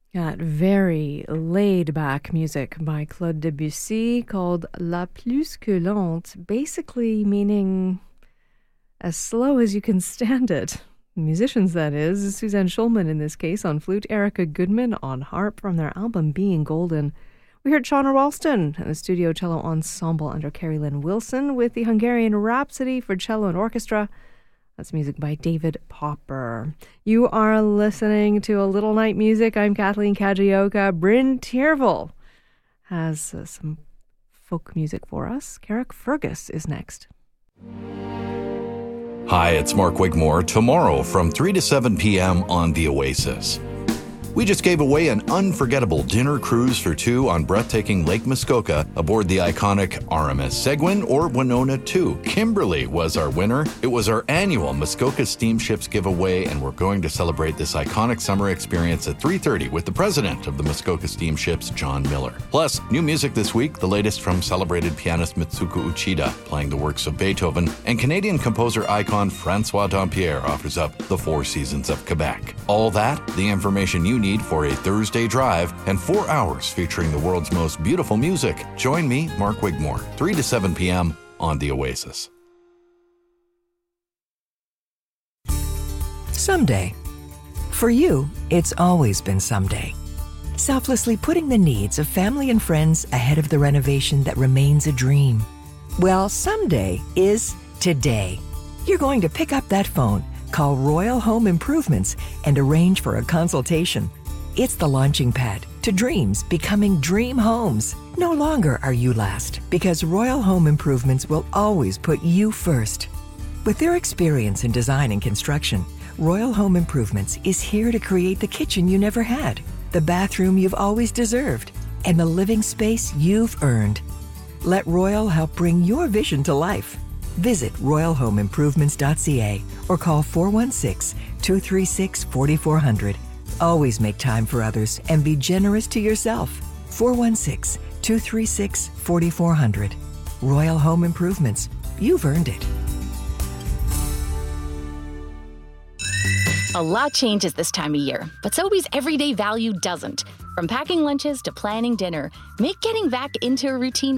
That very laid-back music by Claude Debussy called La Plus que Lente, basically meaning as slow as you can stand it. Musicians, that is. Suzanne Schulman in this case on flute, Erica Goodman on harp from their album Being Golden. We heard Shauna Ralston and the Studio Cello Ensemble under Carrie Lynn Wilson with the Hungarian Rhapsody for cello and orchestra. That's music by David Popper. You are listening to A Little Night Music. I'm Kathleen Kajioka. Bryn Tierville has some folk music for us. Carrick Fergus is next. Hi, it's Mark Wigmore. Tomorrow from 3 to 7 p.m. on The Oasis. We just gave away an unforgettable dinner cruise for two on breathtaking Lake Muskoka aboard the iconic RMS Seguin or Winona 2. Kimberly was our winner. It was our annual Muskoka Steamships giveaway, and we're going to celebrate this iconic summer experience at 3:30 with the president of the Muskoka Steamships, John Miller. Plus, new music this week, the latest from celebrated pianist Mitsuko Uchida, playing the works of Beethoven, and Canadian composer icon Francois Dampierre offers up The Four Seasons of Quebec. All that, the information you need for a Thursday drive and 4 hours featuring the world's most beautiful music. Join me, Mark Wigmore, 3 to 7 p.m. on The Oasis. Someday. For you, it's always been someday. Selflessly putting the needs of family and friends ahead of the renovation that remains a dream. Well, someday is today. You're going to pick up that phone, call Royal Home Improvements, and arrange for a consultation. It's the launching pad to dreams becoming dream homes. No longer are you last, because Royal Home Improvements will always put you first. With their experience in design and construction, Royal Home Improvements is here to create the kitchen you never had, the bathroom you've always deserved, and the living space you've earned. Let Royal help bring your vision to life. Visit royalhomeimprovements.ca or call 416-236-4400. Always make time for others and be generous to yourself. 416-236-4400. Royal Home Improvements. You've earned it. A lot changes this time of year, but Sobeys everyday value doesn't. From packing lunches to planning dinner, make getting back into a routine